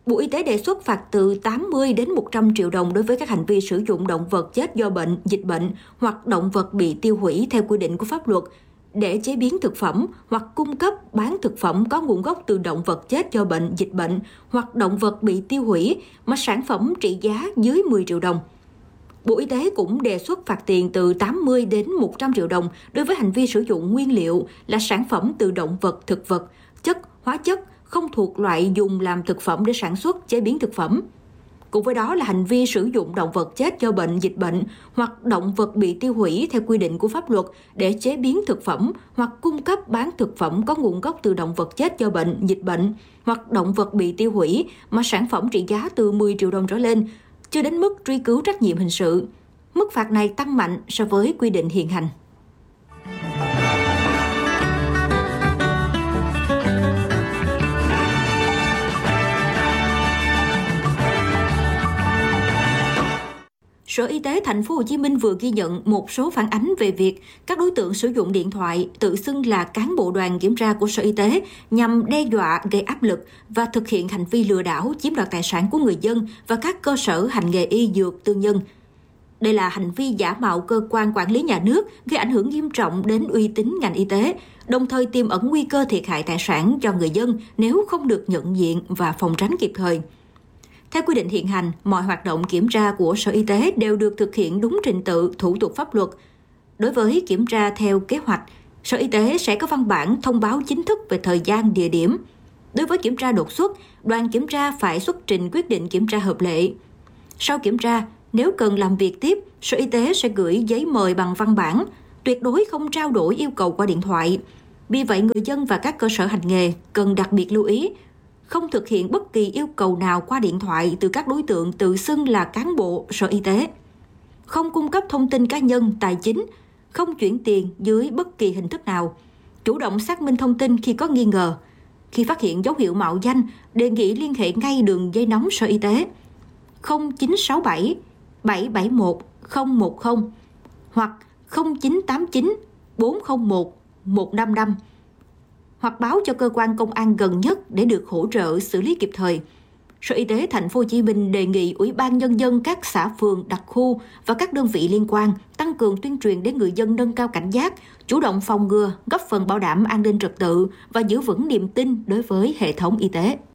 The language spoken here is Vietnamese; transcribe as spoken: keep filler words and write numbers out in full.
Bộ Y tế đề xuất phạt từ tám mươi đến một trăm triệu đồng đối với các hành vi sử dụng động vật chết do bệnh, dịch bệnh hoặc động vật bị tiêu hủy theo quy định của pháp luật để chế biến thực phẩm hoặc cung cấp bán thực phẩm có nguồn gốc từ động vật chết do bệnh, dịch bệnh hoặc động vật bị tiêu hủy mà sản phẩm trị giá dưới mười triệu đồng. Bộ Y tế cũng đề xuất phạt tiền từ tám mươi đến một trăm triệu đồng đối với hành vi sử dụng nguyên liệu là sản phẩm từ động vật, thực vật, chất, hóa chất không thuộc loại dùng làm thực phẩm để sản xuất, chế biến thực phẩm. Cùng với đó là hành vi sử dụng động vật chết do bệnh, dịch bệnh hoặc động vật bị tiêu hủy theo quy định của pháp luật để chế biến thực phẩm hoặc cung cấp bán thực phẩm có nguồn gốc từ động vật chết do bệnh, dịch bệnh hoặc động vật bị tiêu hủy mà sản phẩm trị giá từ mười triệu đồng trở lên, chưa đến mức truy cứu trách nhiệm hình sự. Mức phạt này tăng mạnh so với quy định hiện hành. Sở Y tế Thành phố Hồ Chí Minh vừa ghi nhận một số phản ánh về việc các đối tượng sử dụng điện thoại tự xưng là cán bộ đoàn kiểm tra của Sở Y tế nhằm đe dọa, gây áp lực và thực hiện hành vi lừa đảo, chiếm đoạt tài sản của người dân và các cơ sở hành nghề y dược tư nhân. Đây là hành vi giả mạo cơ quan quản lý nhà nước, gây ảnh hưởng nghiêm trọng đến uy tín ngành y tế, đồng thời tiềm ẩn nguy cơ thiệt hại tài sản cho người dân nếu không được nhận diện và phòng tránh kịp thời. Theo quy định hiện hành, mọi hoạt động kiểm tra của Sở Y tế đều được thực hiện đúng trình tự, thủ tục pháp luật. Đối với kiểm tra theo kế hoạch, Sở Y tế sẽ có văn bản thông báo chính thức về thời gian, địa điểm. Đối với kiểm tra đột xuất, đoàn kiểm tra phải xuất trình quyết định kiểm tra hợp lệ. Sau kiểm tra, nếu cần làm việc tiếp, Sở Y tế sẽ gửi giấy mời bằng văn bản, tuyệt đối không trao đổi yêu cầu qua điện thoại. Vì vậy, người dân và các cơ sở hành nghề cần đặc biệt lưu ý, không thực hiện bất kỳ yêu cầu nào qua điện thoại từ các đối tượng tự xưng là cán bộ Sở Y tế. Không cung cấp thông tin cá nhân, tài chính, không chuyển tiền dưới bất kỳ hình thức nào. Chủ động xác minh thông tin khi có nghi ngờ. Khi phát hiện dấu hiệu mạo danh, đề nghị liên hệ ngay đường dây nóng Sở Y tế không chín sáu bảy bảy bảy một không một không hoặc không chín tám chín bốn không một một năm năm hoặc báo cho cơ quan công an gần nhất để được hỗ trợ xử lý kịp thời. Sở Y tế Thành phố Hồ Chí Minh đề nghị Ủy ban Nhân dân các xã phường, đặc khu và các đơn vị liên quan tăng cường tuyên truyền để người dân nâng cao cảnh giác, chủ động phòng ngừa, góp phần bảo đảm an ninh trật tự và giữ vững niềm tin đối với hệ thống y tế.